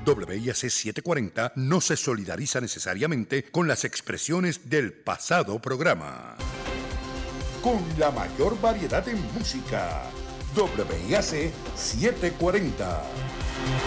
WIAC 740 no se solidariza necesariamente con las expresiones del pasado programa. Con la mayor variedad en música, WIAC 740.